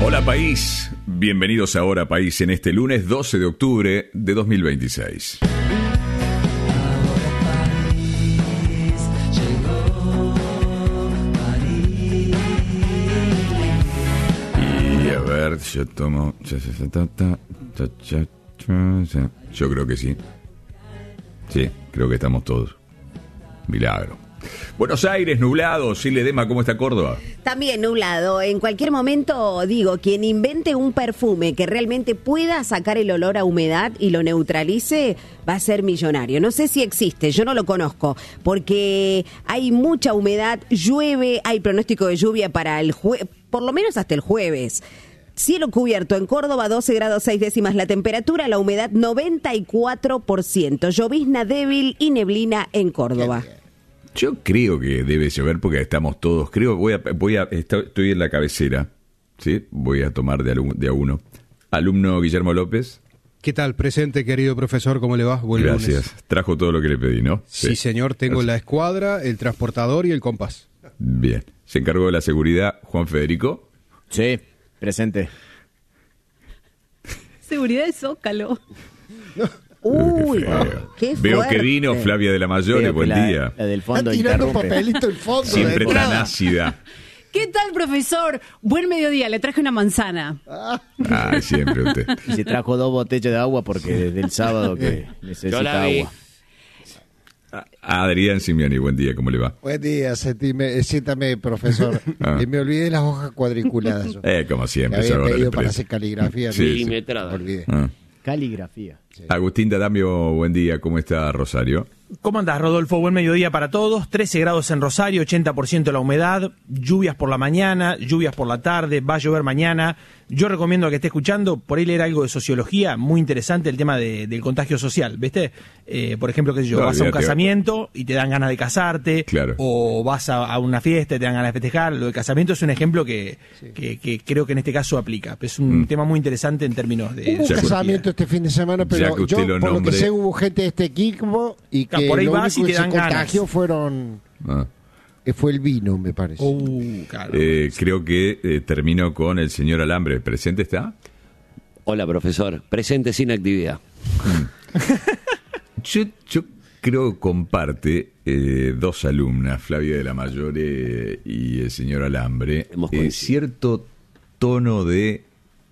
Hola país, bienvenidos a Hora País en este lunes 12 de octubre de 2026. Y a ver, yo tomo... Yo creo que sí. Sí, creo que estamos todos. Milagro. Buenos Aires, nublado. Sí, Ledema, ¿cómo está Córdoba? También nublado. En cualquier momento, digo, quien invente un perfume que realmente pueda sacar el olor a humedad y lo neutralice, va a ser millonario. No sé si existe, yo no lo conozco, porque hay mucha humedad, llueve, hay pronóstico de lluvia para el por lo menos hasta el jueves. Cielo cubierto en Córdoba, 12 grados 6 décimas la temperatura, la humedad 94%, llovizna débil y neblina en Córdoba. Yo creo que debe llover porque estamos todos, estoy en la cabecera, ¿sí? Voy a tomar de a uno. Alumno Guillermo López. ¿Qué tal? Presente, querido profesor, ¿cómo le va? Buen Gracias. lunes. Trajo todo lo que le pedí, ¿no? Sí, señor, tengo Gracias. la escuadra, el transportador y el compás. Bien. Se encargó de la seguridad Juan Federico. Sí, presente. Seguridad de Zócalo. Uy, qué Veo fuerte. que vino Flavia de la Mayore, Veo que buen la- día. La del fondo Está tirando interrumpe. papelito el fondo. Siempre de tan entrada. ácida. ¿Qué tal, profesor? Buen mediodía, le traje una manzana. Ah, siempre usted. Y se trajo 2 botellas de agua porque desde el sábado que necesita agua. Adrián Simiani, buen día, ¿cómo le va? Buen día, siéntame, profesor. Ah. Me olvidé las hojas cuadriculadas. Yo. Como Que siempre. había esa hora pedido le para presto. hacer caligrafía. Sí, me sí. olvidé. Ah. Caligrafía. Agustín Dadamio, buen día, ¿cómo está Rosario? ¿Cómo andás, Rodolfo? Buen mediodía para todos. 13 grados en Rosario, 80% la humedad, lluvias por la mañana, lluvias por la tarde, va a llover mañana. Yo recomiendo a que esté escuchando, por ahí leer algo de sociología, muy interesante el tema del contagio social, ¿viste? Por ejemplo, qué sé yo, No, vas a un olvídate. casamiento y te dan ganas de casarte, Claro. o vas a una fiesta y te dan ganas de festejar. Lo de casamiento es un ejemplo que creo que en este caso aplica. Es un tema muy interesante en términos de Hubo un sociología. casamiento este fin de semana, Ya pero que usted yo, lo por lo nombre- que sé, hubo gente de este equipo y que Por ahí lo vas único y que te se dan ganas. contagió Ah. fue el vino, me parece. Claro. Creo que termino con el señor Alambre. ¿Presente está? Hola, profesor. Presente sin actividad. Yo creo que comparte dos alumnas, Flavia de la Mayore y el señor Alambre, Hemos coincidido. cierto tono de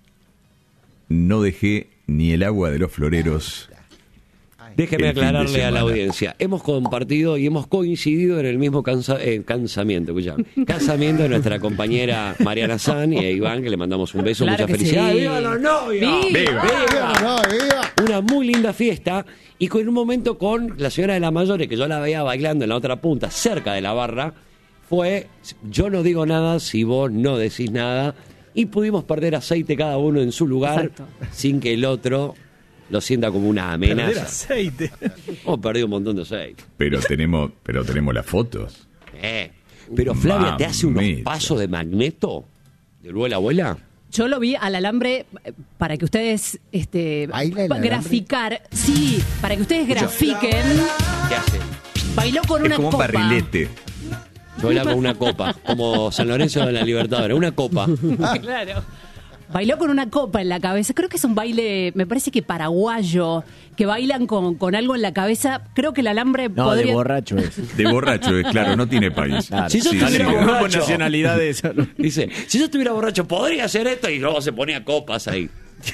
no dejé ni el agua de los floreros. Déjeme El fin de aclararle a la semana. audiencia. Hemos compartido y hemos coincidido en el mismo casamiento de nuestra compañera Mariana San y a Iván, que le mandamos un beso, Claro mucha que felicidad. sí. ¡Viva los novios! ¡Viva! ¡Viva, no, viva! Una muy linda fiesta y con un momento con la señora de la Mayore, que yo la veía bailando en la otra punta, cerca de la barra, fue yo no digo nada si vos no decís nada, y pudimos perder aceite cada uno en su lugar. Exacto. Sin que el otro lo sienta como una Perder amenaza. aceite. Hemos perdido un montón de aceite. Pero tenemos las fotos. Pero Flavia, ¿te hace unos Mamita. pasos de magneto? ¿De vuela abuela? Yo lo vi al alambre para que ustedes ¿Baila el alambre? graficar. Sí, para que ustedes grafiquen. ¿Qué hace? Bailó con Es una como un copa. barrilete. Yo baila con una copa, como San Lorenzo de la Libertadores, una copa. Claro. Bailó con una copa en la cabeza. Creo que es un baile, me parece que paraguayo, que bailan con algo en la cabeza. Creo que el alambre No, podría... de borracho es. De borracho, es claro, no tiene país. Claro. Si yo Sí, estuviera sí. borracho, Con nacionalidades. dice, si yo estuviera borracho, podría hacer esto, y luego se ponía copas ahí.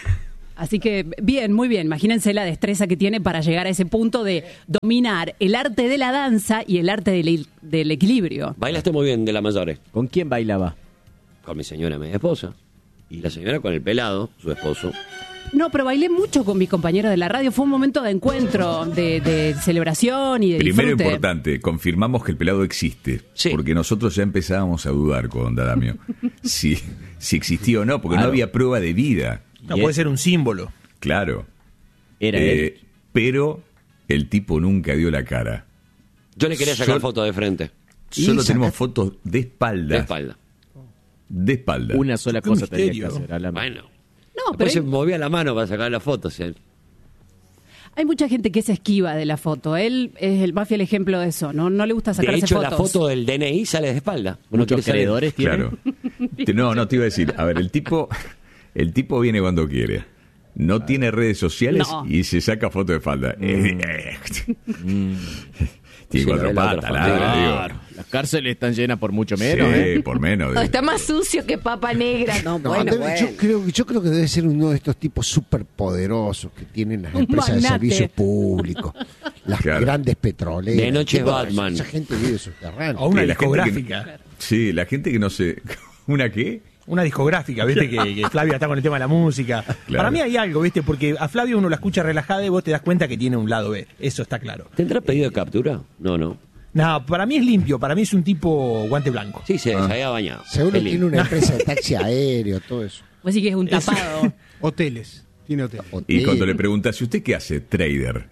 Así que bien, muy bien. Imagínense la destreza que tiene para llegar a ese punto de dominar el arte de la danza y el arte del equilibrio. Bailaste muy bien de la Mayore, ¿Con quién bailaba? con mi señora, mi esposa. Y la señora con el pelado, su esposo. No, pero bailé mucho con mis compañeros de la radio. Fue un momento de encuentro, de celebración y de Primero disfrute. importante, confirmamos que el pelado existe. Sí. Porque nosotros ya empezábamos a dudar con Dadamio si existía o no, porque no Claro. había prueba de vida. No Y puede es- ser un símbolo. Claro. Era él. Pero el tipo nunca dio la cara. Yo le quería sacar Yo- fotos de frente, Solo Y tenemos saca- fotos de espalda. de espalda. De espalda. Una sola Qué cosa tenía que misterio. hacer. Alambre. Bueno. No, Después se pero movía la mano para sacar las fotos. ¿eh? Hay mucha gente que se esquiva de la foto. Él es el más fiel ejemplo de eso. No le gusta sacarse De hecho, fotos. la foto del DNI sale de espalda. Uno Muchos quiere salir. creedores tienen. Claro. No, te iba a decir, a ver, el tipo viene cuando quiere. No tiene redes sociales y se saca foto de falda. Tiene Sí, 4 la otra patas, foto. digo. Las cárceles están llenas por mucho menos, Sí, por menos. No, está más sucio que papa negra. No, No, bueno, debe- bueno. Yo creo que debe ser uno de estos tipos súper poderosos que tienen las Un empresas de magnate. servicios públicos, las Claro. grandes petroleras. De noche es Tipo, Batman. Esa gente vive subterránea. O una Sí, la gente discográfica. Sí, la gente que no sé... ¿Una qué? Una discográfica, ¿viste? Que Flavia está con el tema de la música. Para mí hay algo, ¿viste? Porque a Flavia uno la escucha relajada y vos te das cuenta que tiene un lado B. Eso está claro. ¿Tendrá pedido de captura? No. No, para mí es limpio. Para mí es un tipo guante blanco. Sí, se había bañado. Seguro Es tiene lindo. una empresa de taxi aéreo, todo eso. Pues sí que es un tapado. Hoteles. Tiene hoteles. Y cuando le preguntas, ¿y usted qué hace? Trader.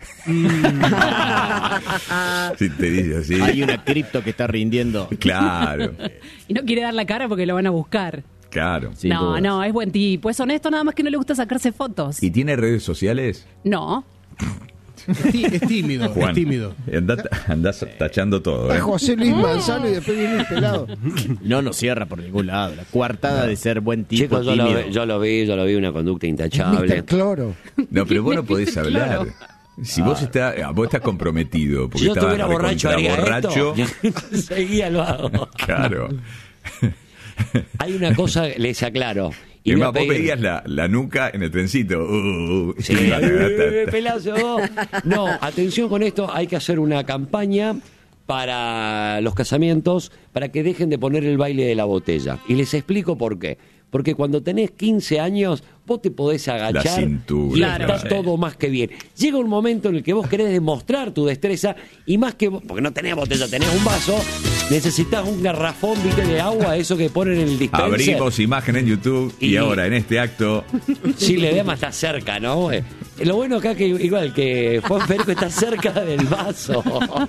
Si te dice así. Hay una cripto que está rindiendo. Claro, Y no quiere dar la cara porque lo van a buscar. claro. Sin no, dudas. no, es buen tipo. Es honesto, nada más que no le gusta sacarse fotos. ¿Y tiene redes sociales? No. Es tímido, Juan, es tímido. Andás tachando todo, Está ¿eh? José Luis Manzano y después viene el pelado. No cierra por ningún lado. La coartada de ser buen tipo, Chicos, tímido. yo lo vi, una conducta intachable. Mr. Cloro. No, pero vos no podés Claro. hablar. Si vos estás comprometido, porque Si yo estabas estuviera borracho, haría borracho, esto. Seguía, lo hago. claro. Hay una cosa, les aclaro. Y voy a más, vos pedir- veías la nuca en el trencito. Sí, pelazo. No, atención con esto, hay que hacer una campaña para los casamientos para que dejen de poner el baile de la botella. Y les explico por qué. Porque cuando tenés 15 años, vos te podés agachar La cintura, y Claro. está todo más que bien. Llega un momento en el que vos querés demostrar tu destreza y más que porque no tenés botella, tenés un vaso, necesitas un garrafón, viste, de agua, eso que ponen en el dispenser. Abrimos imagen en YouTube y Y- ahora en este acto. Sí, le dema está cerca, ¿no? Lo bueno acá que igual que Juan Federico está cerca del vaso.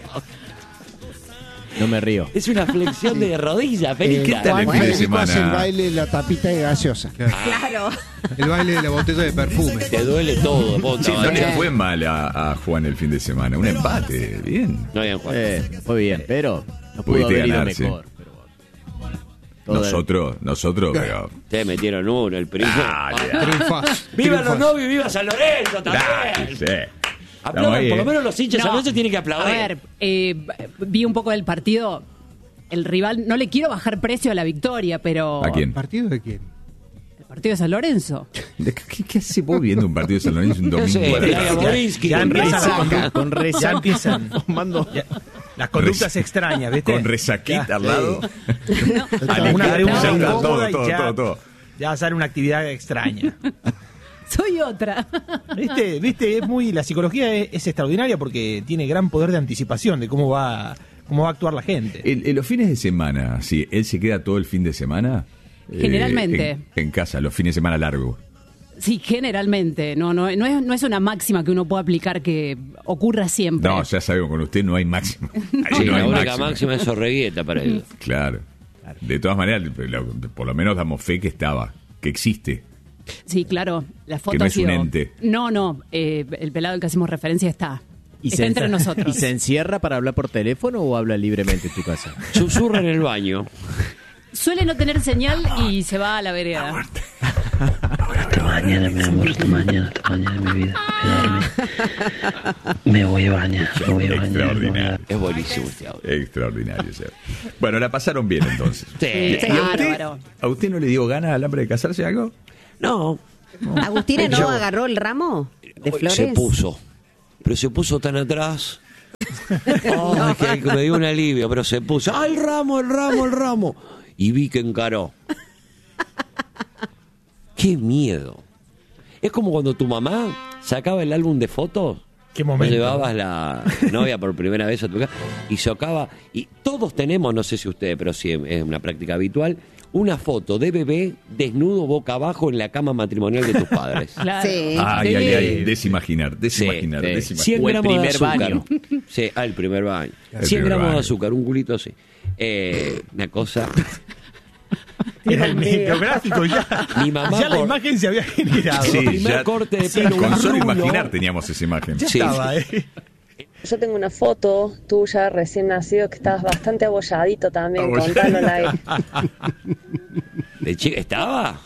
No me río. Es una flexión de rodilla, Federico. tal el Juan fin de Federico hace el semana? baile, la tapita de gaseosa. Claro. El baile de la botella de perfume. Te duele todo, vos, Sí, no le chaval. fue mal a Juan el fin de semana. Un empate, bien. No habían jugado. Fue bien, pero no pudo Pudiste haber ido ganarse. mejor. Pero bueno. Todo Nosotros, pero... Te metieron uno, el primo. Dale, Triunfás. ¡Viva los triunfás. novios y viva San Lorenzo dale, también! sí. Estamos Aplaudan, ahí, por lo ¿eh? menos los hinchas de San No. Lorenzo tienen que A aplaudir. ver, vi un poco del partido. El rival, no le quiero bajar precio a la victoria, pero... ¿A quién? ¿Partido de quién? El partido de San Lorenzo. ¿Qué hace vos viendo un partido de San Lorenzo un No domingo? sé, a la Gaia tarde? Borinsky. Ya empiezan las Resaca, conductas. con Ya resaca. empiezan. Mando. Ya, las conductas extrañas, ¿viste? Con resaquita al lado. Una pregunta Ya, incómoda y todo, ya, todo. ya sale una actividad extraña. Soy otra. ¿Viste? La psicología es extraordinaria porque tiene gran poder de anticipación de cómo va a actuar la gente. En los fines de semana, sí, él se queda todo el fin de semana. Generalmente. En casa, los fines de semana largos. Sí, generalmente. No es una máxima que uno pueda aplicar que ocurra siempre. No, ya sabemos, con usted no hay máximo. Ahí Sí, no la hay única máximo. máxima es Sorreguieta para él. Claro. De todas maneras, por lo menos damos fe que que existe. Sí, claro. La foto Que no ha es un sido... ente. No. El pelado al que hacemos referencia está. ¿Y Está entre nosotros. ¿Y se encierra para hablar por teléfono o habla libremente en tu casa? Susurra en el baño. Suele no tener señal y se va a la vereda. Hasta mañana, mi amor, hasta mañana, mi vida. Me voy a bañar, me voy a bañar. Extraordinario. Es buenísimo este audio. Extraordinario, Seb. Bueno, la pasaron bien entonces. Sí. ¿Y a usted, Bárbaro. a usted no le dio ganas al hambre de casarse algo? No, ¿Agustina no Yo- agarró el ramo de flores? se puso. Pero se puso tan atrás. Ay, que me dio un alivio, pero se puso. ¡Ah, el ramo! Y vi que encaró. ¡Qué miedo! Es como cuando tu mamá sacaba el álbum de fotos. Qué Vos momento. llevabas la novia por primera vez a tu casa y sacaba. Y todos tenemos, no sé si ustedes, pero sí es una práctica habitual, una foto de bebé desnudo boca abajo en la cama matrimonial de tus padres. Claro. Sí. Ay. Desimaginar. Sí, 100 o el gramos primer de azúcar. baño. Sí, el primer baño. El 100 primer gramos de baño. azúcar, un culito así. Una cosa. Era el geográfico ya. Mi mamá ya la por- imagen se había generado. Sí, primer ya, corte de pelo, con un solo rulo. imaginar teníamos esa imagen. Ya Sí. estaba, Yo tengo una foto tuya recién nacido que estabas bastante abolladito también, contándolo ahí. ¿De chica estaba?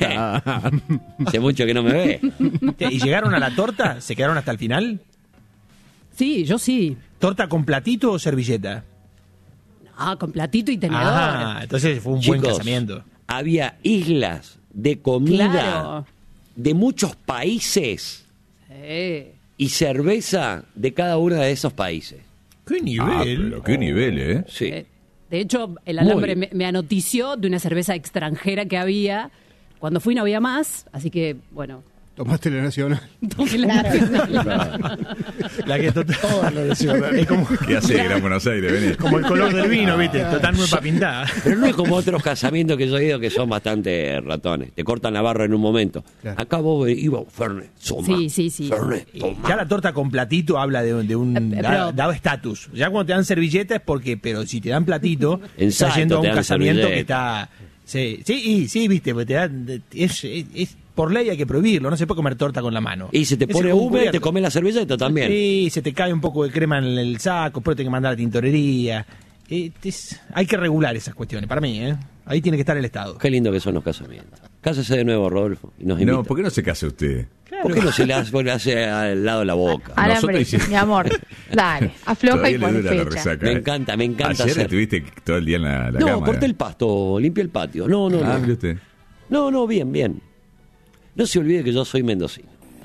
Hace mucho que no me ve. ¿Y llegaron a la torta? ¿Se quedaron hasta el final? Sí, yo sí. ¿Torta con platito o servilleta? Ah, con platito y tenedor. Ah, entonces fue un buen Chicos, casamiento. había islas de comida Claro. de muchos países Sí. y cerveza de cada uno de esos países. ¡Qué nivel! Pero qué nivel, ¿eh? Sí. De hecho, el alambre Muy. me anotició de una cerveza extranjera que había. Cuando fui no había más, así que, bueno, Tomaste la nacional. tomé la nacional. La que es como, ¿Qué hace Gran Buenos Aires? Vení. como el color del vino, ¿viste? Total no es para pintar. Pero no es como otros casamientos que yo he ido que son bastante ratones. Te cortan la barra en un momento. Claro. Acá vos ibas, Fernet, toma. Sí. Fernet, toma. Ya la torta con platito habla de un pero- dado estatus. Ya cuando te dan servilleta es porque, pero si te dan platito, En estás Salto yendo a te un dan casamiento servilleta. que está... Sí, viste, porque te dan, es por ley hay que prohibirlo, no se puede comer torta con la mano. Y se te Ese pone es un húmedo y te cubierto. comes la servilleta también. Sí, se te cae un poco de crema en el saco, pero tenés que mandar a la tintorería. Hay que regular esas cuestiones, para mí, ¿eh? Ahí tiene que estar el Estado. Qué lindo que son los casamientos. Cásese de nuevo, Rodolfo. Y nos No, invita. ¿por qué no se casa usted? ¿Por qué no se le hace al lado de la boca? Nosotros Alambre, hicimos- mi amor. Dale, afloja Todavía y le pone dura la fecha. resaca. Me ¿eh? encanta Ayer hacer. estuviste todo el día en la No, cama. corté el pasto, limpié el patio. No. mire usted. No, bien. No se olvide que yo soy mendocino.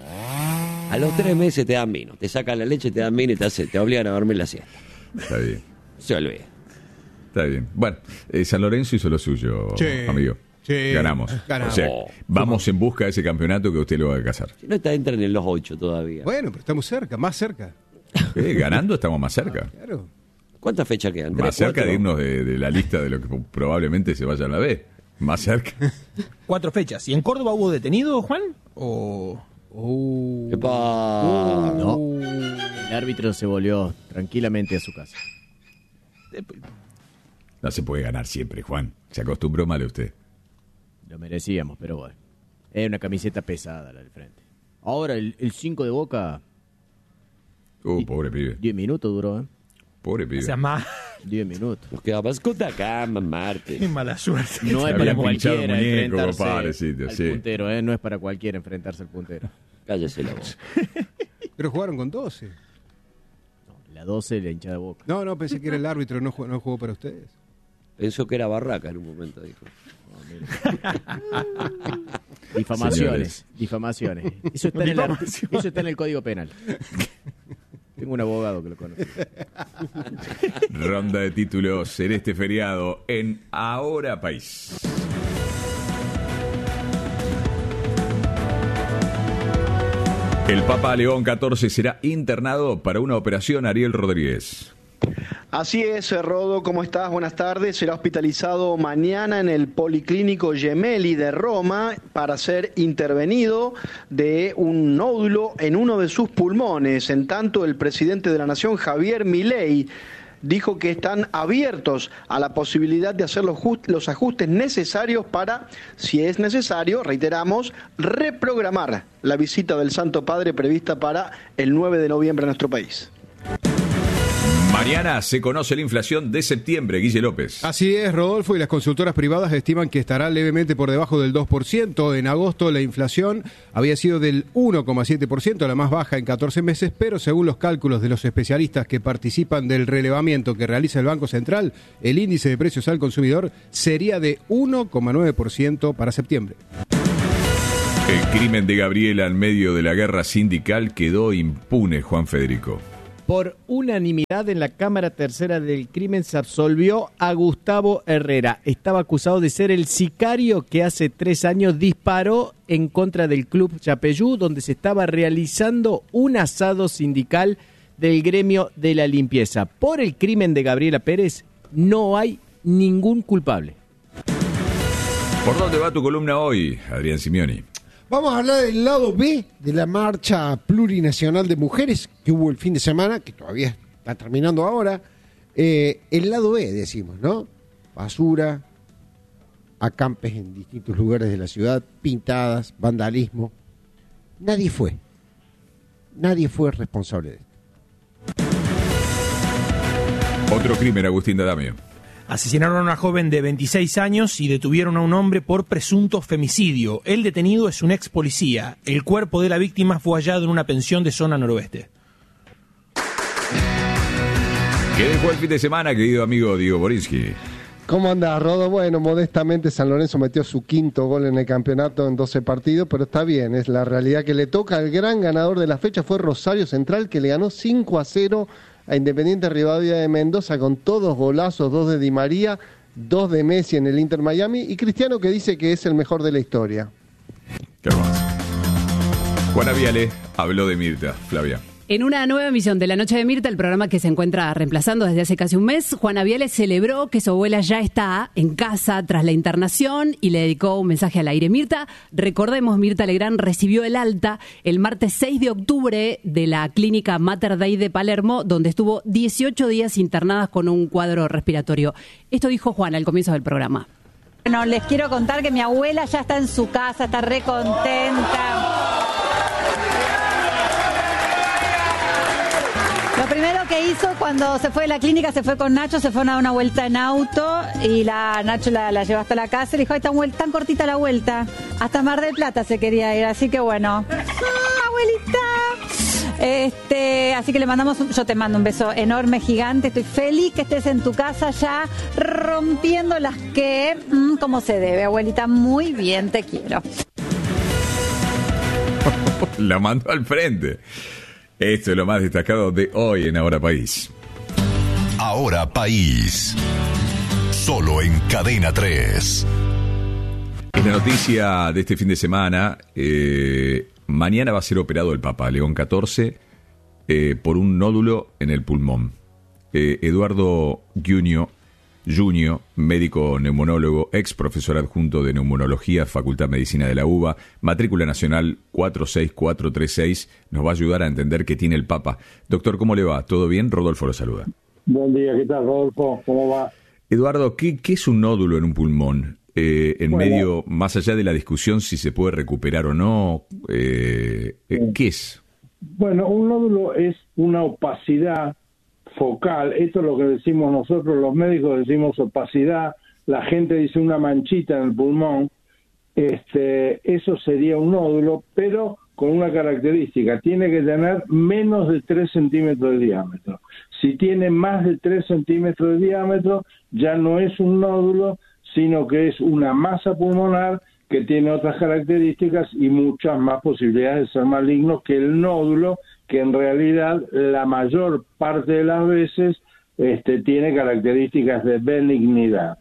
A los 3 meses te dan vino, te sacan la leche, te dan vino y te obligan a dormir la siesta. Está bien. No se olvide. Está bien. Bueno, San Lorenzo hizo lo suyo, Sí. amigo. Sí. Ganamos. Ganamos. O sea, Oh. vamos en busca de ese campeonato que usted lo va a casar. Si no está, entran en los 8 todavía. Bueno, pero estamos cerca, más cerca. Ganando estamos más cerca. Claro. ¿Cuántas fechas quedan? Más 3, cerca 4? de irnos de la lista de lo que probablemente se vaya a la B. Más cerca. 4 fechas. ¿Y en Córdoba hubo detenido, Juan? ¿O...? Epa. No. El árbitro se volvió tranquilamente a su casa. No se puede ganar siempre, Juan. Se acostumbró mal usted. Lo merecíamos, pero bueno. Es una camiseta pesada la del frente. Ahora el 5 de Boca, Pobre pibe. 10 minutos duró, ¿eh? Pobre O pibe. sea, más... 10 minutos. Nos queda más Cutacama, Marte. Qué mala suerte. No es Había para pinchado cualquiera muñeco, enfrentarse pobrecito, al sí. puntero, ¿eh? No es para cualquiera enfrentarse al puntero. Cállese la boca. Pero jugaron con 12. La 12, la hinchada de Boca. No, pensé que era el árbitro, no jugó para ustedes. Pensó que era Barraca en un momento, dijo. Difamaciones. Eso está, Difamación. eso está en el Código Penal. Tengo un abogado que lo conoce. Ronda de títulos en este feriado en Ahora País. El Papa León XIV será internado para una operación. Ariel Rodríguez. Así es, Rodo, ¿cómo estás? Buenas tardes. Será hospitalizado mañana en el Policlínico Gemelli de Roma para ser intervenido de un nódulo en uno de sus pulmones. En tanto, el presidente de la Nación, Javier Milei, dijo que están abiertos a la posibilidad de hacer los ajustes necesarios para, si es necesario, reiteramos, reprogramar la visita del Santo Padre prevista para el 9 de noviembre a nuestro país. Mañana se conoce la inflación de septiembre. Guille López. Así es, Rodolfo, y las consultoras privadas estiman que estará levemente por debajo del 2%. En agosto la inflación había sido del 1,7%, la más baja en 14 meses, pero según los cálculos de los especialistas que participan del relevamiento que realiza el Banco Central, el índice de precios al consumidor sería de 1,9% para septiembre. El crimen de Gabriela en medio de la guerra sindical quedó impune, Juan Federico. Por unanimidad en la Cámara Tercera del Crimen se absolvió a Gustavo Herrera. Estaba acusado de ser el sicario que hace 3 años disparó en contra del Club Chapeyú, donde se estaba realizando un asado sindical del gremio de la limpieza. Por el crimen de Gabriela Pérez no hay ningún culpable. ¿Por dónde va tu columna hoy, Adrián Simioni? Vamos a hablar del lado B de la marcha plurinacional de mujeres que hubo el fin de semana, que todavía está terminando ahora. El lado B, decimos, ¿no? Basura, acampes en distintos lugares de la ciudad, pintadas, vandalismo. Nadie fue responsable de esto. Otro crimen, Agustín D'Adamio. Asesinaron a una joven de 26 años y detuvieron a un hombre por presunto femicidio. El detenido es un ex policía. El cuerpo de la víctima fue hallado en una pensión de zona noroeste. ¿Qué dejó el fin de semana, querido amigo Diego Borinsky? ¿Cómo andás, Rodo? Bueno, modestamente San Lorenzo metió su quinto gol en el campeonato en 12 partidos, pero está bien, es la realidad que le toca. El gran ganador de la fecha fue Rosario Central, que le ganó 5-0 a Independiente Rivadavia de Mendoza con todos golazos, 2 de Di María, 2 de Messi en el Inter Miami, y Cristiano, que dice que es el mejor de la historia. Qué hermoso. Juana Viale habló de Mirta, Flavia. En una nueva emisión de La Noche de Mirta, el programa que se encuentra reemplazando desde hace casi un mes, Juana Viale celebró que su abuela ya está en casa tras la internación y le dedicó un mensaje al aire. Mirta, recordemos, Mirta Legrand recibió el alta el martes 6 de octubre de la clínica Mater Dei de Palermo, donde estuvo 18 días internada con un cuadro respiratorio. Esto dijo Juana al comienzo del programa. Bueno, les quiero contar que mi abuela ya está en su casa, está re contenta. Lo primero que hizo cuando se fue de la clínica, se fue con Nacho, se fueron a dar una vuelta en auto y Nacho la llevó hasta la casa y le dijo, ay, tan cortita la vuelta, hasta Mar del Plata se quería ir, así que bueno, abuelita. Así que yo te mando un beso enorme, gigante, estoy feliz que estés en tu casa ya rompiendo las que, como se debe, abuelita, muy bien, te quiero. La mando al frente. Esto es lo más destacado de hoy en Ahora País. Ahora País. Solo en Cadena 3. En la noticia de este fin de semana, mañana va a ser operado el Papa León XIV por un nódulo en el pulmón. Eduardo Junio, médico neumonólogo, ex profesor adjunto de neumonología, Facultad de Medicina de la UBA, matrícula nacional 46436, nos va a ayudar a entender qué tiene el Papa. Doctor, ¿cómo le va? ¿Todo bien? Rodolfo lo saluda. Buen día, ¿qué tal, Rodolfo? ¿Cómo va? Eduardo, ¿qué es un nódulo en un pulmón? Medio, más allá de la discusión si se puede recuperar o no, ¿qué es? Bueno, un nódulo es una opacidad focal, esto es lo que decimos nosotros los médicos, decimos opacidad, la gente dice una manchita en el pulmón, eso sería un nódulo, pero con una característica, tiene que tener menos de 3 centímetros de diámetro. Si tiene más de 3 centímetros de diámetro, ya no es un nódulo, sino que es una masa pulmonar que tiene otras características y muchas más posibilidades de ser maligno que el nódulo, que en realidad la mayor parte de las veces tiene características de benignidad.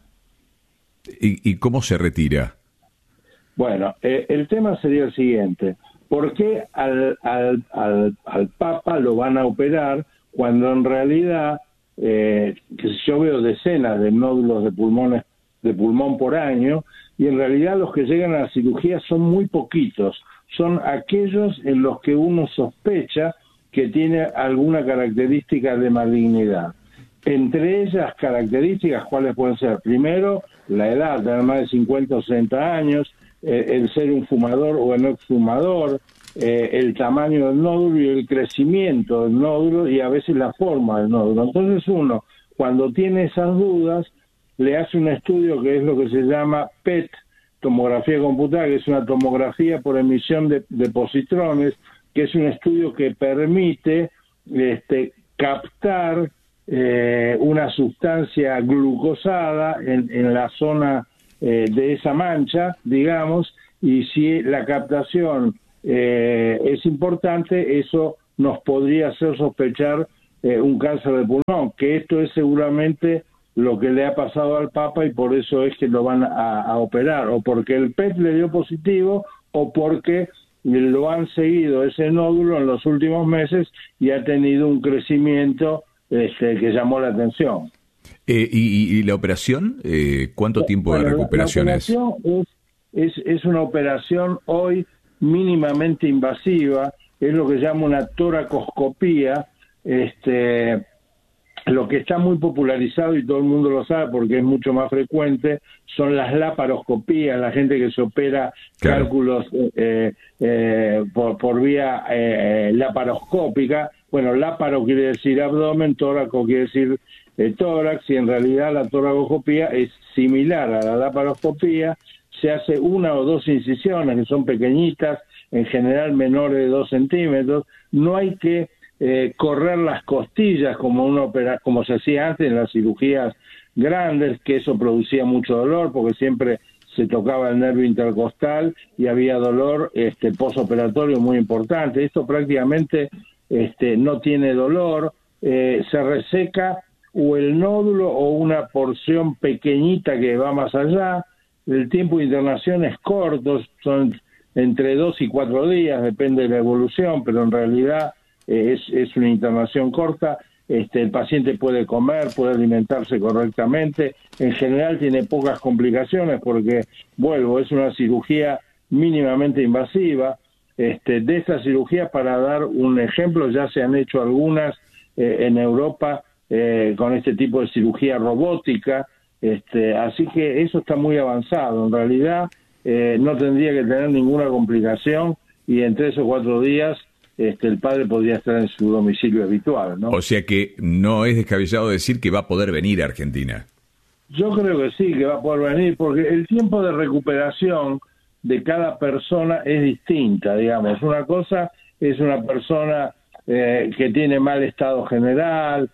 ¿Y cómo se retira? Bueno, el tema sería el siguiente. ¿Por qué al Papa lo van a operar cuando en realidad, yo veo decenas de nódulos de pulmón por año, y en realidad los que llegan a la cirugía son muy poquitos, son aquellos en los que uno sospecha que tiene alguna característica de malignidad. Entre ellas características, ¿cuáles pueden ser? Primero, la edad, tener más de 50 o 60 años, el ser un fumador o un exfumador, el tamaño del nódulo y el crecimiento del nódulo y a veces la forma del nódulo. Entonces uno, cuando tiene esas dudas, le hace un estudio que es lo que se llama PET, tomografía computada, que es una tomografía por emisión de positrones, que es un estudio que permite captar una sustancia glucosada en la zona de esa mancha, digamos, y si la captación es importante, eso nos podría hacer sospechar un cáncer de pulmón, que esto es seguramente lo que le ha pasado al Papa y por eso es que lo van a operar, o porque el PET le dio positivo o porque lo han seguido ese nódulo en los últimos meses y ha tenido un crecimiento que llamó la atención. ¿Y la operación? ¿Cuánto tiempo de recuperación es? La operación es una operación hoy mínimamente invasiva, es lo que llama una toracoscopía, lo que está muy popularizado y todo el mundo lo sabe porque es mucho más frecuente son las laparoscopías, la gente que se opera cálculos por vía laparoscópica. Bueno, láparo quiere decir abdomen, tóraco quiere decir tórax, y en realidad la toracoscopía es similar a la laparoscopía. Se hace 1 o 2 incisiones que son pequeñitas, en general menores de 2 centímetros. No hay que correr las costillas como se hacía antes en las cirugías grandes, que eso producía mucho dolor porque siempre se tocaba el nervio intercostal y había dolor posoperatorio muy importante. Esto prácticamente no tiene dolor, se reseca o el nódulo o una porción pequeñita que va más allá. El tiempo de internación es corto, son entre 2 y 4 días, depende de la evolución, pero en realidad es una internación corta. El paciente puede comer, puede alimentarse correctamente, en general tiene pocas complicaciones porque, es una cirugía mínimamente invasiva. De estas cirugías, para dar un ejemplo, ya se han hecho algunas en Europa con este tipo de cirugía robótica, así que eso está muy avanzado. En realidad no tendría que tener ninguna complicación y en 3 o 4 días el padre podría estar en su domicilio habitual, ¿no? O sea que no es descabellado decir que va a poder venir a Argentina. Yo creo que sí, que va a poder venir, porque el tiempo de recuperación de cada persona es distinta, digamos. Una cosa es una persona que tiene mal estado general,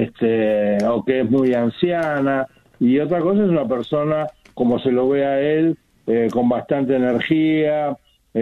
o que es muy anciana, y otra cosa es una persona, como se lo ve a él, con bastante energía,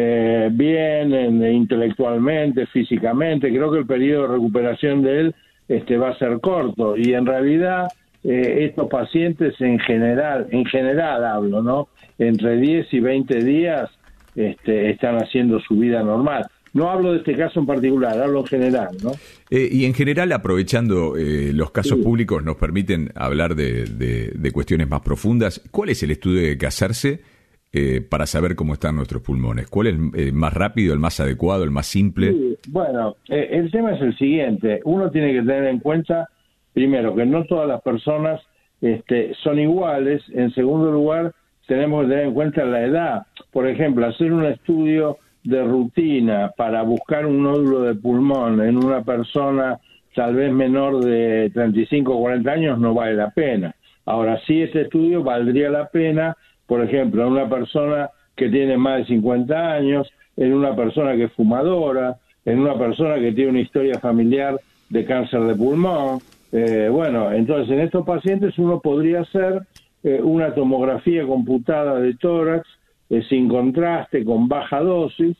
bien intelectualmente, físicamente. Creo que el periodo de recuperación de él va a ser corto, y en realidad estos pacientes en general hablo, ¿no? Entre 10 y 20 días están haciendo su vida normal. No hablo de este caso en particular, hablo en general, ¿no? Y en general, aprovechando los casos públicos, nos permiten hablar de cuestiones más profundas. ¿Cuál es el estudio que hay que hacerse para saber cómo están nuestros pulmones? ¿Cuál es el más rápido, el más adecuado, el más simple? Sí, bueno, el tema es el siguiente. Uno tiene que tener en cuenta, primero, que no todas las personas son iguales. En segundo lugar, tenemos que tener en cuenta la edad. Por ejemplo, hacer un estudio de rutina para buscar un nódulo de pulmón en una persona tal vez menor de 35 o 40 años no vale la pena. Ahora, sí, este estudio valdría la pena, por ejemplo, en una persona que tiene más de 50 años, en una persona que es fumadora, en una persona que tiene una historia familiar de cáncer de pulmón. Entonces en estos pacientes uno podría hacer una tomografía computada de tórax sin contraste, con baja dosis,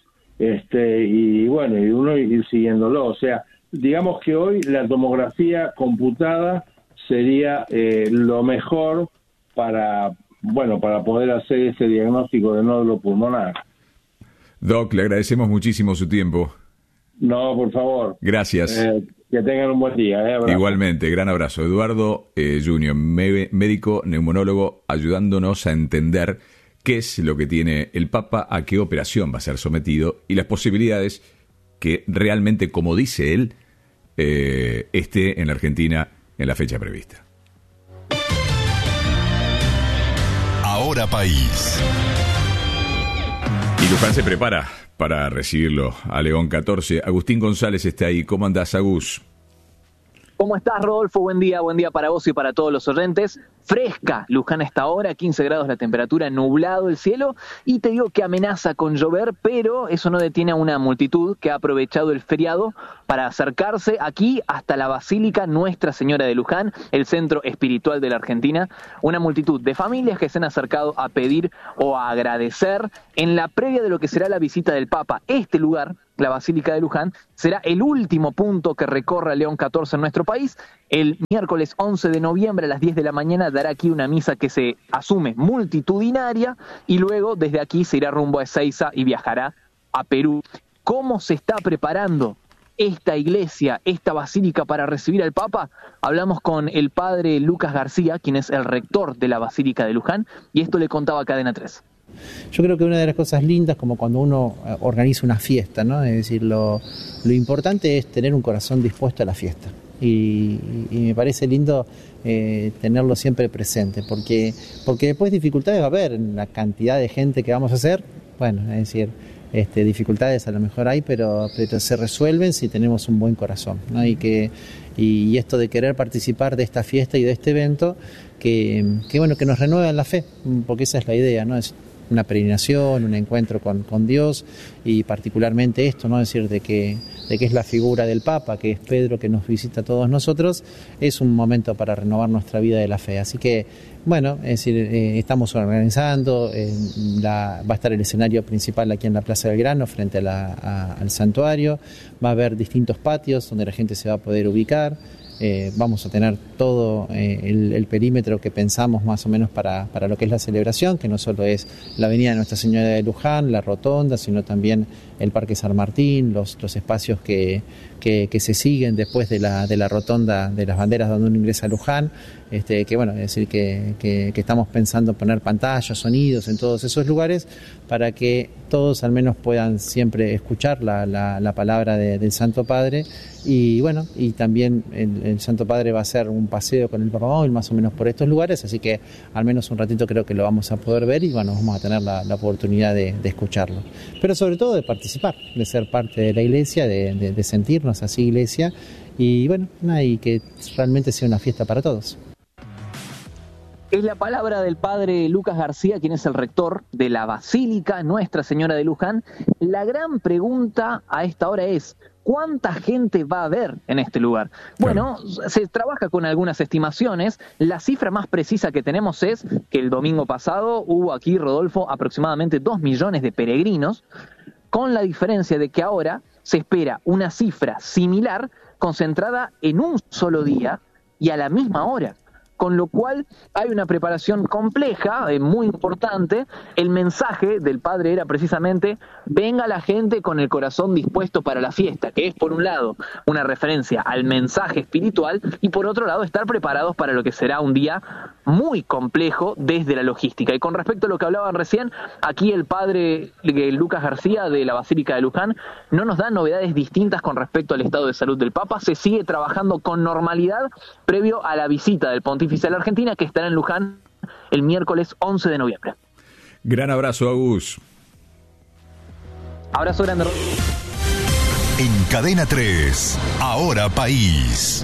y uno ir siguiéndolo. O sea, digamos que hoy la tomografía computada sería lo mejor para poder hacer este diagnóstico de nódulo pulmonar. Doc, le agradecemos muchísimo su tiempo. No, por favor. Gracias. Que tengan un buen día. Abrazo. Igualmente, gran abrazo. Eduardo Junior, médico neumólogo, ayudándonos a entender qué es lo que tiene el Papa, a qué operación va a ser sometido y las posibilidades que realmente, como dice él, esté en la Argentina en la fecha prevista. Ahora País. Y Luján se prepara para recibirlo a León 14. Agustín González está ahí. ¿Cómo andás, Agus? ¿Cómo estás, Rodolfo? Buen día para vos y para todos los oyentes. Fresca Luján a esta hora, 15 grados la temperatura, nublado el cielo, y te digo que amenaza con llover, pero eso no detiene a una multitud que ha aprovechado el feriado para acercarse aquí hasta la Basílica Nuestra Señora de Luján, el centro espiritual de la Argentina. Una multitud de familias que se han acercado a pedir o a agradecer en la previa de lo que será la visita del Papa. Este lugar, la Basílica de Luján, será el último punto que recorra León 14 en nuestro país. El miércoles 11 de noviembre a las 10 de la mañana dará aquí una misa que se asume multitudinaria y luego desde aquí se irá rumbo a Ezeiza y viajará a Perú. ¿Cómo se está preparando esta iglesia, esta basílica para recibir al Papa? Hablamos con el padre Lucas García, quien es el rector de la Basílica de Luján, y esto le contaba a Cadena 3. Yo creo que una de las cosas lindas, como cuando uno organiza una fiesta, ¿no? Es decir, lo importante es tener un corazón dispuesto a la fiesta. y me parece lindo tenerlo siempre presente, porque después dificultades va a haber en la cantidad de gente que vamos a hacer, bueno, es decir, dificultades a lo mejor hay, pero se resuelven si tenemos un buen corazón, ¿no? Y esto de querer participar de esta fiesta y de este evento, que nos renueva la fe, porque esa es la idea, ¿no? Es una peregrinación, un encuentro con Dios, y particularmente esto, ¿no? Es decir, de que es la figura del Papa, que es Pedro, que nos visita a todos nosotros, es un momento para renovar nuestra vida de la fe. Así que, bueno, es decir, estamos organizando, va a estar el escenario principal aquí en la Plaza del Grano, frente al santuario, va a haber distintos patios donde la gente se va a poder ubicar. Vamos a tener todo el perímetro que pensamos más o menos para lo que es la celebración, que no solo es la avenida de Nuestra Señora de Luján, la rotonda, sino también el Parque San Martín, los espacios que se siguen después de la rotonda de las banderas donde uno ingresa a Luján, que bueno, es decir, que estamos pensando poner pantallas, sonidos en todos esos lugares para que todos al menos puedan siempre escuchar la palabra del Santo Padre. Y bueno, y también el Santo Padre va a hacer un paseo con el Papa Móvil más o menos por estos lugares, así que al menos un ratito creo que lo vamos a poder ver y bueno, vamos a tener la oportunidad de escucharlo. Pero sobre todo de participar, de ser parte de la iglesia, de sentirnos así iglesia y bueno, y que realmente sea una fiesta para todos. Es la palabra del padre Lucas García, quien es el rector de la Basílica Nuestra Señora de Luján. La gran pregunta a esta hora es: ¿cuánta gente va a haber en este lugar? Bueno, se trabaja con algunas estimaciones. La cifra más precisa que tenemos es que el domingo pasado hubo aquí, Rodolfo, aproximadamente 2 millones de peregrinos, con la diferencia de que ahora se espera una cifra similar concentrada en un solo día y a la misma hora. Con lo cual hay una preparación compleja, muy importante. El mensaje del padre era precisamente: venga la gente con el corazón dispuesto para la fiesta, que es por un lado una referencia al mensaje espiritual y por otro lado estar preparados para lo que será un día muy complejo desde la logística. Y con respecto a lo que hablaban recién, aquí el padre Lucas García de la Basílica de Luján no nos da novedades distintas con respecto al estado de salud del Papa. Se sigue trabajando con normalidad previo a la visita del pontífice a la Argentina, que estará en Luján el miércoles 11 de noviembre. Gran abrazo, Agus. Abrazo grande. En Cadena 3, Ahora País.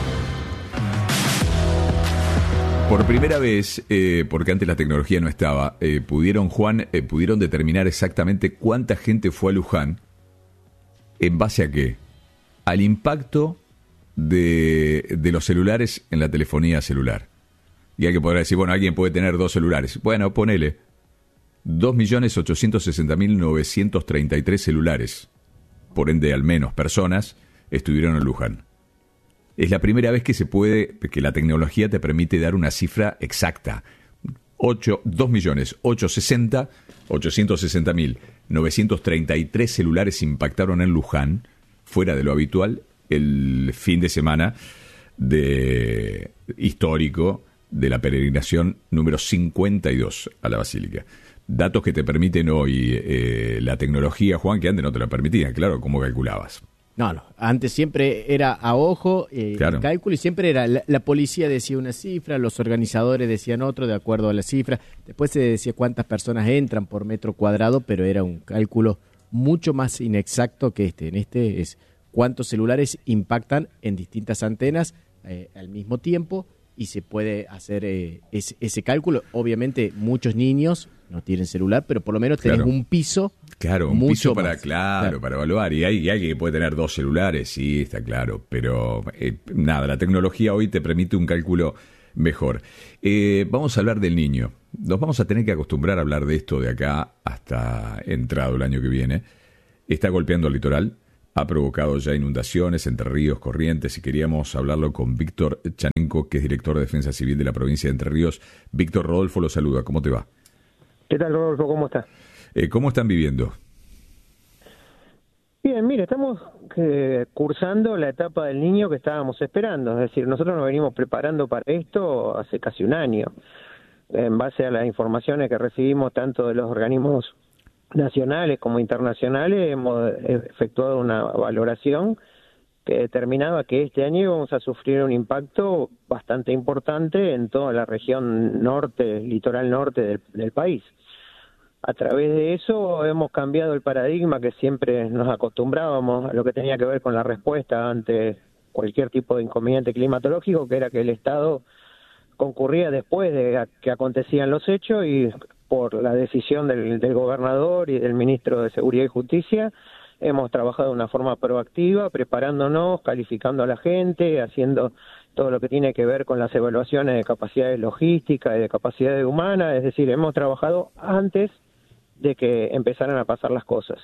Por primera vez, porque antes la tecnología no estaba, pudieron determinar exactamente cuánta gente fue a Luján. ¿En base a qué? Al impacto de los celulares en la telefonía celular. Y alguien podrá decir, bueno, alguien puede tener 2 celulares. Bueno, ponele 2.860.933 celulares. Por ende, al menos personas estuvieron en Luján. Es la primera vez que la tecnología te permite dar una cifra exacta. 2.860.933 celulares impactaron en Luján, fuera de lo habitual, el fin de semana histórico de la peregrinación número 52 a la Basílica. Datos que te permiten hoy la tecnología, Juan, que antes no te lo permitían. Claro, ¿cómo calculabas? No, antes siempre era a ojo claro. El cálculo, y siempre era la policía decía una cifra, los organizadores decían otro de acuerdo a la cifra. Después se decía cuántas personas entran por metro cuadrado, pero era un cálculo mucho más inexacto que este. En este es cuántos celulares impactan en distintas antenas al mismo tiempo, y se puede hacer ese cálculo. Obviamente muchos niños no tienen celular, pero por lo menos tenés un piso. Claro, un piso para evaluar. Y hay alguien que puede tener 2 celulares, sí, está claro. Pero nada, la tecnología hoy te permite un cálculo mejor. Vamos a hablar del niño. Nos vamos a tener que acostumbrar a hablar de esto de acá hasta entrado el año que viene. Está golpeando el litoral. Ha provocado ya inundaciones, Entre Ríos, Corrientes, y queríamos hablarlo con Víctor Chanenko, que es director de Defensa Civil de la provincia de Entre Ríos. Víctor, Rodolfo lo saluda. ¿Cómo te va? ¿Qué tal, Rodolfo? ¿Cómo estás? ¿Cómo están viviendo? Bien, mira, estamos cursando la etapa del niño que estábamos esperando. Es decir, nosotros nos venimos preparando para esto hace casi un año. En base a las informaciones que recibimos tanto de los organismos nacionales como internacionales, hemos efectuado una valoración que determinaba que este año íbamos a sufrir un impacto bastante importante en toda la región norte, litoral norte del país. A través de eso hemos cambiado el paradigma que siempre nos acostumbrábamos a lo que tenía que ver con la respuesta ante cualquier tipo de inconveniente climatológico, que era que el Estado concurría después de que acontecían los hechos, y por la decisión del gobernador y del ministro de Seguridad y Justicia hemos trabajado de una forma proactiva, preparándonos, calificando a la gente, haciendo todo lo que tiene que ver con las evaluaciones de capacidades logísticas y de capacidades humanas, es decir, hemos trabajado antes de que empezaran a pasar las cosas.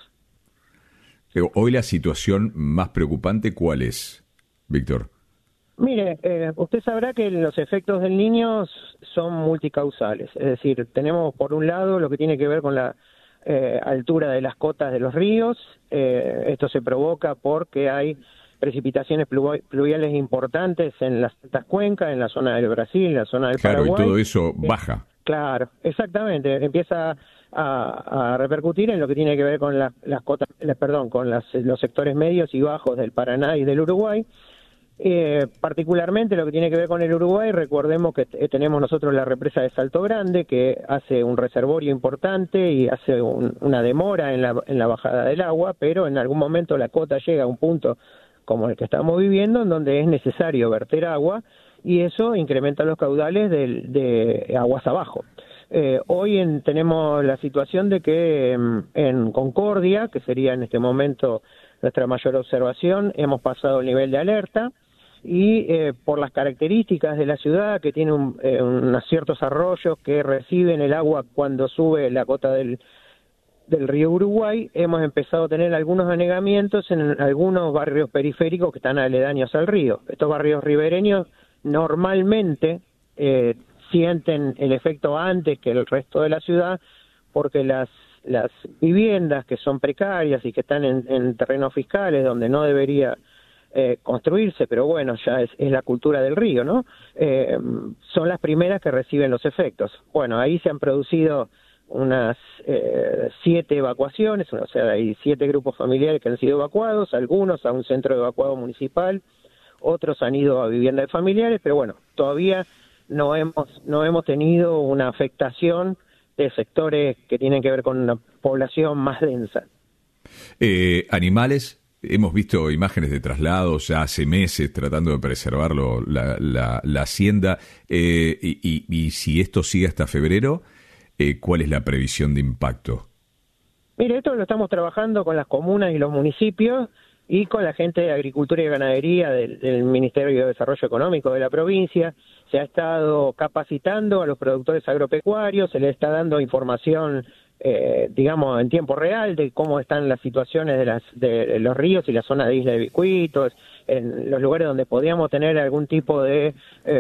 Hoy la situación más preocupante, ¿cuál es, Víctor? Mire, usted sabrá que los efectos del Niño son multicausales, es decir, tenemos por un lado lo que tiene que ver con la altura de las cotas de los ríos. Esto se provoca porque hay precipitaciones pluviales importantes en las altas cuencas, en la zona del Brasil, en la zona del Paraguay. Claro, y todo eso baja. Claro, exactamente. Empieza a repercutir en lo que tiene que ver con las cotas, con los sectores medios y bajos del Paraná y del Uruguay. Particularmente lo que tiene que ver con el Uruguay, recordemos que tenemos nosotros la represa de Salto Grande, que hace un reservorio importante y hace una demora en la bajada del agua, pero en algún momento la cota llega a un punto como el que estamos viviendo, en donde es necesario verter agua, y eso incrementa los caudales de aguas abajo. Hoy tenemos la situación de que en Concordia, que sería en este momento nuestra mayor observación, hemos pasado el nivel de alerta, y por las características de la ciudad, que tiene unos ciertos arroyos que reciben el agua cuando sube la cota del río Uruguay, hemos empezado a tener algunos anegamientos en algunos barrios periféricos que están aledaños al río. Estos barrios ribereños normalmente sienten el efecto antes que el resto de la ciudad, porque las viviendas que son precarias y que están en terrenos fiscales donde no debería construirse, pero bueno, ya es la cultura del río, ¿no? Son las primeras que reciben los efectos. Bueno, ahí se han producido unas 7 evacuaciones, o sea, hay 7 grupos familiares que han sido evacuados, algunos a un centro de evacuado municipal, otros han ido a viviendas de familiares, pero bueno, todavía no hemos tenido una afectación de sectores que tienen que ver con una población más densa. Animales, hemos visto imágenes de traslados ya hace meses tratando de preservarlo, la hacienda, y si esto sigue hasta febrero, ¿cuál es la previsión de impacto? Mire, esto lo estamos trabajando con las comunas y los municipios y con la gente de Agricultura y Ganadería del Ministerio de Desarrollo Económico de la provincia. Se ha estado capacitando a los productores agropecuarios, se les está dando información, digamos, en tiempo real de cómo están las situaciones de los ríos y la zona de Isla de Bicuitos, en los lugares donde podíamos tener algún tipo de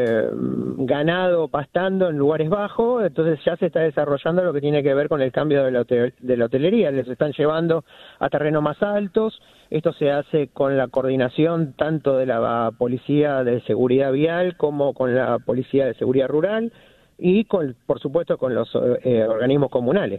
ganado pastando en lugares bajos. Entonces ya se está desarrollando lo que tiene que ver con el cambio de la hotelería, les están llevando a terrenos más altos. Esto se hace con la coordinación tanto de la Policía de Seguridad Vial como con la Policía de Seguridad Rural y, por supuesto, con los organismos comunales.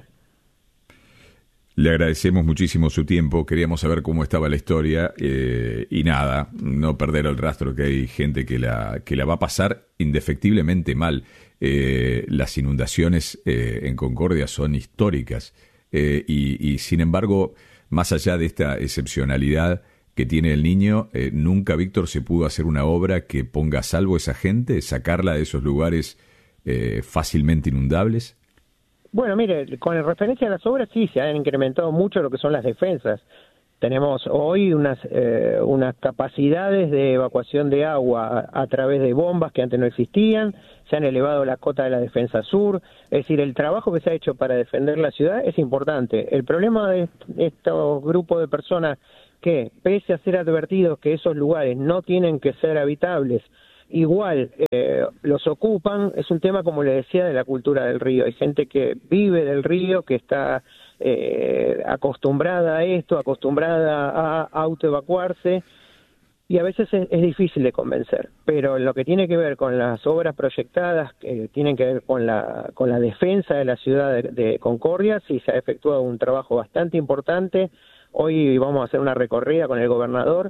Le agradecemos muchísimo su tiempo, queríamos saber cómo estaba la historia y nada, no perder el rastro, que hay gente que la va a pasar indefectiblemente mal. Las inundaciones en Concordia son históricas y sin embargo, más allá de esta excepcionalidad que tiene el Niño, nunca, Víctor, se pudo hacer una obra que ponga a salvo a esa gente, sacarla de esos lugares fácilmente inundables. Bueno, mire, con referencia a las obras sí se han incrementado mucho lo que son las defensas. Tenemos hoy unas capacidades de evacuación de agua a través de bombas que antes no existían, se han elevado la cota de la defensa sur, es decir, el trabajo que se ha hecho para defender la ciudad es importante. El problema de estos grupos de personas que, pese a ser advertidos que esos lugares no tienen que ser habitables, igual los ocupan, es un tema, como le decía, de la cultura del río. Hay gente que vive del río, que está acostumbrada a esto, acostumbrada a autoevacuarse, y a veces es difícil de convencer. Pero lo que tiene que ver con las obras proyectadas, que tienen que ver con la defensa de la ciudad de Concordia, sí se ha efectuado un trabajo bastante importante. Hoy vamos a hacer una recorrida con el gobernador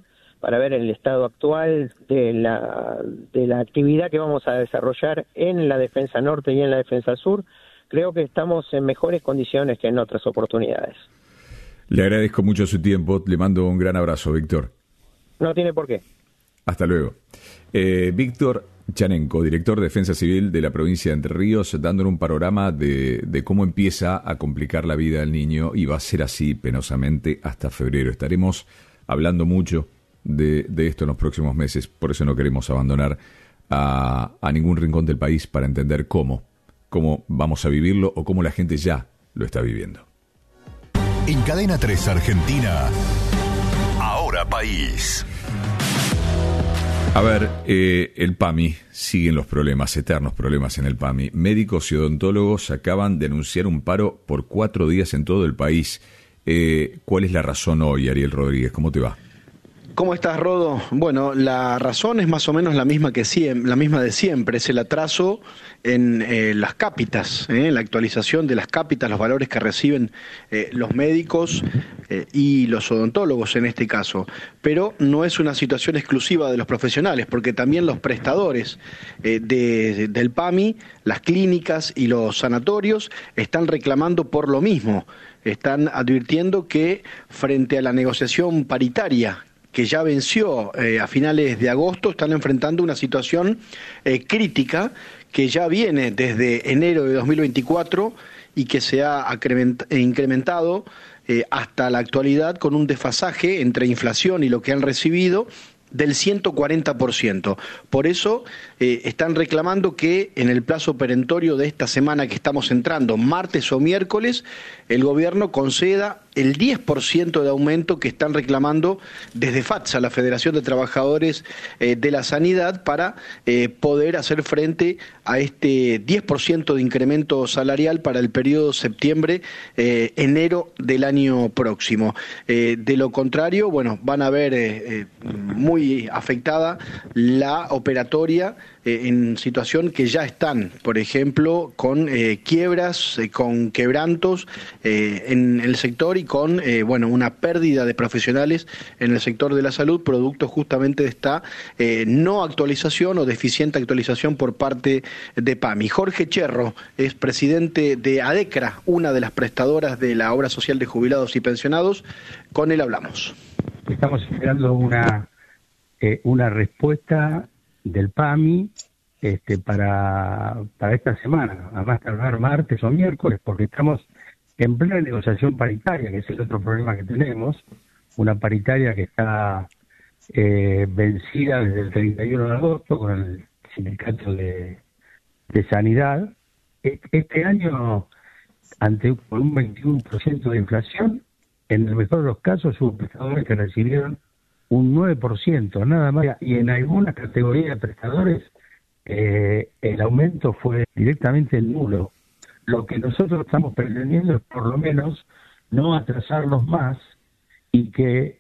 para ver el estado actual de la actividad que vamos a desarrollar en la Defensa Norte y en la Defensa Sur. Creo que estamos en mejores condiciones que en otras oportunidades. Le agradezco mucho su tiempo, le mando un gran abrazo, Víctor. No tiene por qué. Hasta luego. Víctor Chanenko, director de Defensa Civil de la provincia de Entre Ríos, dándonos un panorama de cómo empieza a complicar la vida del niño, y va a ser así penosamente hasta febrero. Estaremos hablando mucho de esto en los próximos meses, por eso no queremos abandonar a ningún rincón del país para entender cómo vamos a vivirlo o cómo la gente ya lo está viviendo. En Cadena 3 Argentina, Ahora País. A ver, el PAMI, siguen los problemas, eternos problemas en el PAMI. Médicos y odontólogos acaban de anunciar un paro por 4 días en todo el país. ¿Cuál es la razón hoy, Ariel Rodríguez? ¿Cómo te va? ¿Cómo estás, Rodo? Bueno, la razón es más o menos la misma la misma de siempre, es el atraso en las cápitas, la actualización de las cápitas, los valores que reciben los médicos y los odontólogos en este caso. Pero no es una situación exclusiva de los profesionales, porque también los prestadores del PAMI, las clínicas y los sanatorios están reclamando por lo mismo. Están advirtiendo que frente a la negociación paritaria que ya venció a finales de agosto, están enfrentando una situación crítica que ya viene desde enero de 2024 y que se ha incrementado hasta la actualidad con un desfasaje entre inflación y lo que han recibido del 140%. Por eso están reclamando que en el plazo perentorio de esta semana que estamos entrando, martes o miércoles, el gobierno conceda el 10% de aumento que están reclamando desde FATSA, la Federación de Trabajadores de la Sanidad, para poder hacer frente a este 10% de incremento salarial para el periodo septiembre-enero del año próximo. De lo contrario, bueno, van a ver muy afectada la operatoria en situación que ya están, por ejemplo, con quiebras, con quebrantos en el sector y con una pérdida de profesionales en el sector de la salud, producto justamente de esta no actualización o deficiente actualización por parte de PAMI. Jorge Cherro es presidente de ADECRA, una de las prestadoras de la Obra Social de Jubilados y Pensionados. Con él hablamos. Estamos esperando una respuesta del PAMI para esta semana, a más tardar martes o miércoles, porque estamos en plena negociación paritaria, que es el otro problema que tenemos, una paritaria que está vencida desde el 31 de agosto con el sindicato de Sanidad. Este año, con un 21% de inflación, en el mejor de los casos hubo prestadores que recibieron un 9%, nada más, y en algunas categorías de prestadores el aumento fue directamente nulo. Lo que nosotros estamos pretendiendo es por lo menos no atrasarlos más y que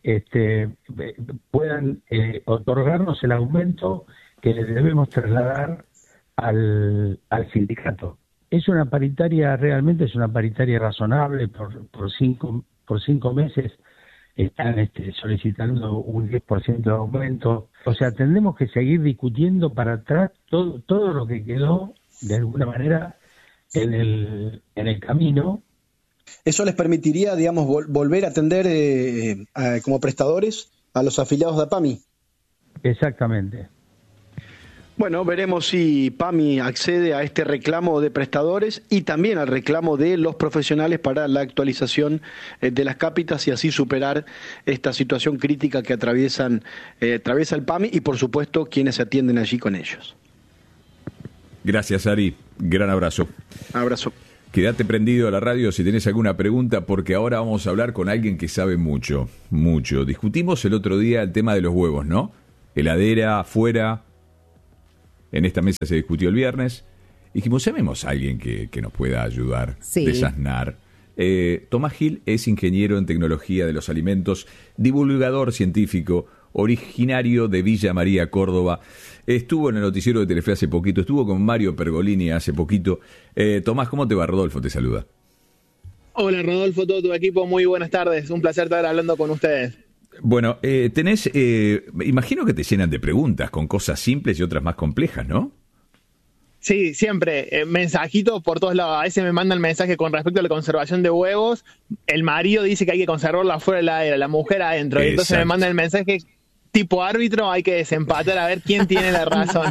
puedan otorgarnos el aumento que les debemos trasladar al sindicato. Es una paritaria, realmente es una paritaria razonable, por 5 meses están solicitando un 10% de aumento. O sea, tendremos que seguir discutiendo para atrás todo lo que quedó de alguna manera en el camino. ¿Eso les permitiría, digamos, volver a atender como prestadores a los afiliados de PAMI? Exactamente. Bueno, veremos si PAMI accede a este reclamo de prestadores y también al reclamo de los profesionales para la actualización de las cápitas y así superar esta situación crítica que atraviesa el PAMI y, por supuesto, quienes se atienden allí con ellos. Gracias, Ari. Gran abrazo. Abrazo. Quédate prendido a la radio si tenés alguna pregunta, porque ahora vamos a hablar con alguien que sabe mucho, mucho. Discutimos el otro día el tema de los huevos, ¿no? Heladera, afuera. En esta mesa se discutió el viernes. Dijimos, llamemos a alguien que nos pueda ayudar, desasnar. Tomás Gil es ingeniero en tecnología de los alimentos, divulgador científico, originario de Villa María, Córdoba. Estuvo en el noticiero de Telefe hace poquito, estuvo con Mario Pergolini hace poquito. Tomás, ¿cómo te va? Rodolfo te saluda. Hola Rodolfo, todo tu equipo, muy buenas tardes. Un placer estar hablando con ustedes. Bueno, tenés, imagino que te llenan de preguntas con cosas simples y otras más complejas, ¿no? Sí, siempre. Mensajitos por todos lados. A veces me mandan mensajes con respecto a la conservación de huevos. El marido dice que hay que conservarlo afuera de la heladera, la mujer adentro. Y entonces me mandan el mensaje tipo árbitro, hay que desempatar a ver quién tiene la razón.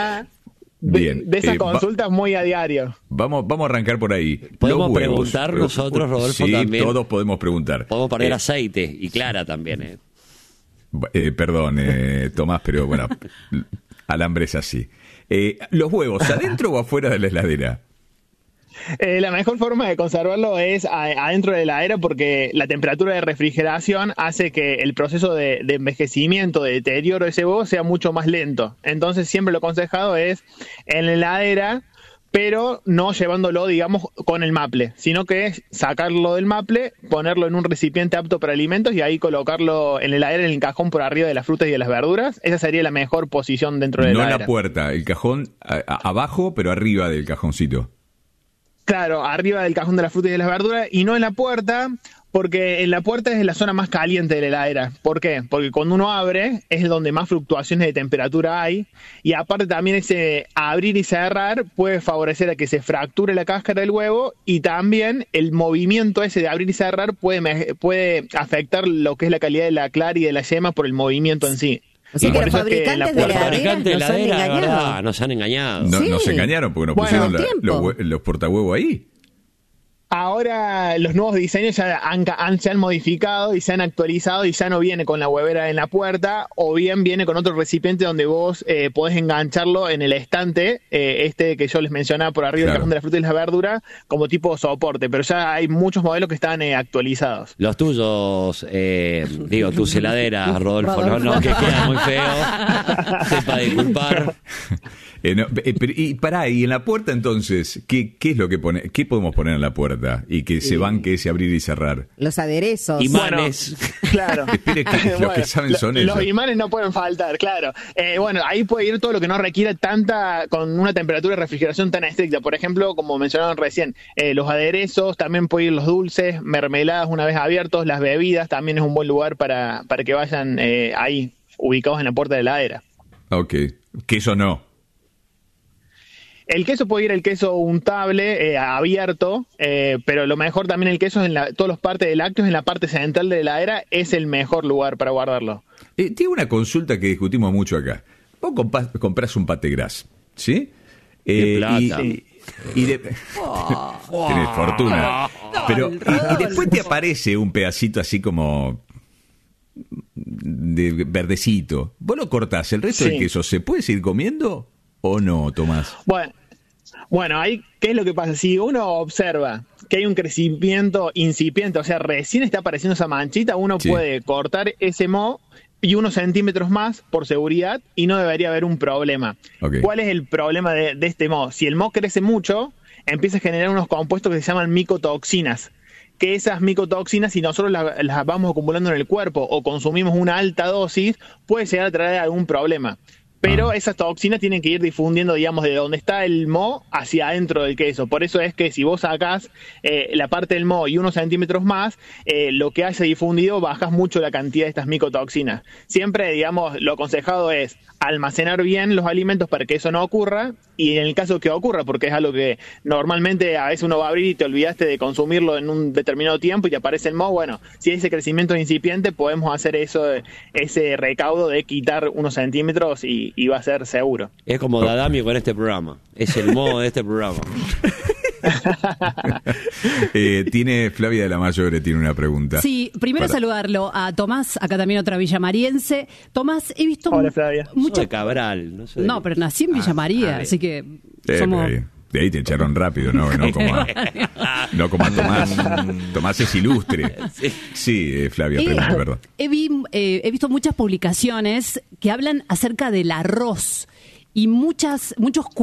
Bien. De esas consultas muy a diario. Vamos a arrancar por ahí. ¿Podemos preguntar nosotros, Rodolfo, sí, también? Todos podemos preguntar. Podemos poner aceite y Clara también. Perdón, Tomás, pero bueno, alambre es así. ¿Los huevos adentro o afuera de la heladera? La mejor forma de conservarlo es adentro de la heladera, porque la temperatura de refrigeración hace que el proceso de envejecimiento, de deterioro de ese huevo sea mucho más lento. Entonces siempre lo aconsejado es en la heladera, pero no llevándolo, digamos, con el maple, sino que es sacarlo del maple, ponerlo en un recipiente apto para alimentos y ahí colocarlo en la heladera, en el cajón por arriba de las frutas y de las verduras. Esa sería la mejor posición dentro de la heladera. No en la puerta, el cajón abajo, pero arriba del cajoncito. Claro, arriba del cajón de las frutas y de las verduras, y no en la puerta, porque en la puerta es la zona más caliente de la heladera. ¿Por qué? Porque cuando uno abre es donde más fluctuaciones de temperatura hay, y aparte también ese abrir y cerrar puede favorecer a que se fracture la cáscara del huevo, y también el movimiento ese de abrir y cerrar puede afectar lo que es la calidad de la clara y de la yema por el movimiento en sí. O sea, que los fabricantes de heladera nos han engañado. Nos engañaron porque nos pusieron los portahuevos ahí. Ahora los nuevos diseños ya se han modificado y se han actualizado, y ya no viene con la huevera en la puerta, o bien viene con otro recipiente donde vos podés engancharlo en el estante, que yo les mencionaba por arriba del cajón de la fruta y las verduras, como tipo soporte, pero ya hay muchos modelos que están actualizados. Los tuyos, tus heladeras, Rodolfo, no, que queda muy feo, sepa disculpar. Y en la puerta entonces, ¿qué es lo que qué podemos poner en la puerta? Y que se banque ese abrir y cerrar. Los aderezos. Imanes. Bueno, claro. Espere, los que saben son ellos. Los imanes no pueden faltar, claro. Ahí puede ir todo lo que no requiera con una temperatura de refrigeración tan estricta. Por ejemplo, como mencionaron recién, los aderezos, también puede ir los dulces, mermeladas una vez abiertos, las bebidas, también es un buen lugar para que vayan ahí, ubicados en la puerta de la heladera. Ok. Queso no. El queso puede ir el queso untable, abierto, pero lo mejor también el queso es en todas las partes de lácteos, en la parte central de la heladera, es el mejor lugar para guardarlo. Tengo una consulta que discutimos mucho acá. Vos comprás un pate gras, ¿sí? De plata. Tenés fortuna. Pero y después te aparece un pedacito así como de verdecito. Vos lo cortás, ¿el resto del queso se puede seguir comiendo o no, Tomás? Bueno, ahí, ¿qué es lo que pasa? Si uno observa que hay un crecimiento incipiente, o sea, recién está apareciendo esa manchita, uno puede cortar ese moho y unos centímetros más por seguridad y no debería haber un problema. Okay. ¿Cuál es el problema de este moho? Si el moho crece mucho, empieza a generar unos compuestos que se llaman micotoxinas, que esas micotoxinas, si nosotros las vamos acumulando en el cuerpo o consumimos una alta dosis, puede llegar a traer algún problema. Pero esas toxinas tienen que ir difundiendo, digamos, de donde está el moho hacia adentro del queso. Por eso es que si vos sacás la parte del moho y unos centímetros más, lo que hace difundido, bajás mucho la cantidad de estas micotoxinas. Siempre, digamos, lo aconsejado es almacenar bien los alimentos para que eso no ocurra, y en el caso que ocurra, porque es algo que normalmente a veces uno va a abrir y te olvidaste de consumirlo en un determinado tiempo y te aparece el moho, bueno, si ese crecimiento es incipiente, podemos hacer ese recaudo de quitar unos centímetros y va a ser seguro. Es como Dadamio con este programa, es el modo de este programa. Tiene Flavia de la Mayore, tiene una pregunta. Sí, primero saludarlo a Tomás, acá también otra villamariense. Tomás, he visto Hola, Flavia. Soy de Cabral. No, pero nací en Villa María, así que somos... De ahí te echaron rápido, no como a Tomás. Tomás es ilustre. Sí, Flavia, pregunta, perdón. He visto muchas publicaciones que hablan acerca del arroz y muchos